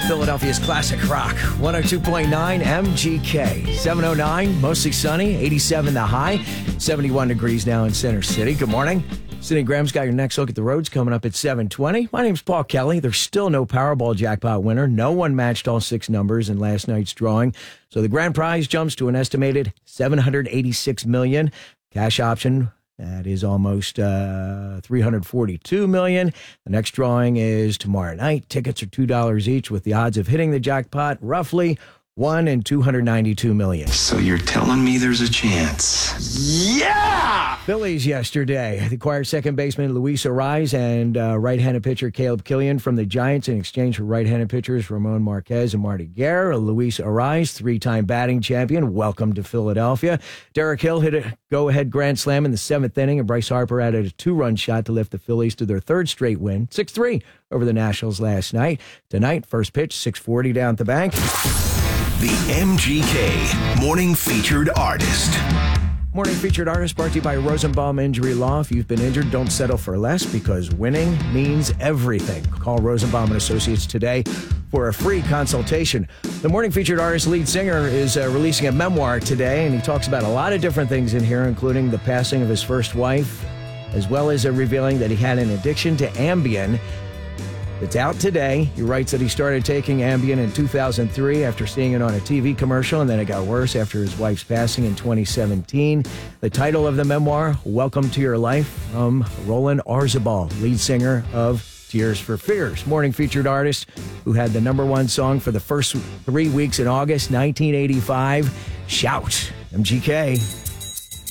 Philadelphia's classic rock. 102.9 MGK. 709, mostly sunny. 87 the high. 71 degrees now in Center City. Good morning. Sidney Graham's got your next look at the roads coming up at 7:20. My name's Paul Kelly. There's still no Powerball jackpot winner. No one matched all six numbers in last night's drawing. So the grand prize jumps to an estimated $786 million. Cash option, that is almost $342 million. The next drawing is tomorrow night. Tickets are $2 each, with the odds of hitting the jackpot roughly 1 in 292 million. So you're telling me there's a chance? Yeah! Phillies yesterday. They acquired second baseman Luis Arraez and right-handed pitcher Caleb Killian from the Giants in exchange for right-handed pitchers Ramon Marquez and Marty Guerre. Luis Arraez, three-time batting champion, welcome to Philadelphia. Derek Hill hit a go-ahead grand slam in the seventh inning, and Bryce Harper added a two-run shot to lift the Phillies to their third straight win, 6-3 over the Nationals last night. Tonight, first pitch, 6:40 down at the bank. The MGK Morning Featured Artist. Morning Featured Artist brought to you by Rosenbaum Injury Law. If you've been injured, don't settle for less, because winning means everything. Call Rosenbaum and Associates today for a free consultation. The Morning Featured Artist lead singer is releasing a memoir today, and he talks about a lot of different things in here, including the passing of his first wife, as well as revealing that he had an addiction to Ambien. It's out today. He writes that he started taking Ambien in 2003 after seeing it on a TV commercial, and then it got worse after his wife's passing in 2017. The title of the memoir, Welcome to Your Life, from Roland Arzabal, lead singer of Tears for Fears. Morning Featured Artist who had the number one song for the first 3 weeks in August 1985, Shout, MGK.